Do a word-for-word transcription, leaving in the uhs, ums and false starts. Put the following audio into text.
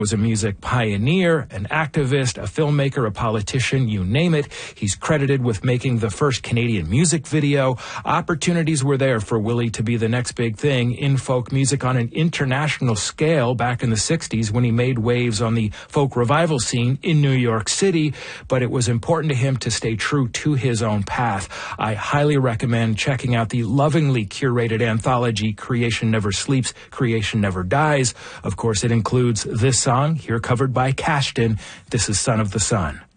Was a music pioneer, an activist, a filmmaker, a politician, you name it. He's credited with making the first Canadian music video. Opportunities were there for Willie to be the next big thing in folk music on an international scale back in the sixties when he made waves on the folk revival scene in New York City, but it was important to him to stay true to his own path. I highly recommend checking out the lovingly curated anthology Creation Never Sleeps, Creation Never Dies. Of course, it includes this song, here covered by Cashton. This is Son of the Sun.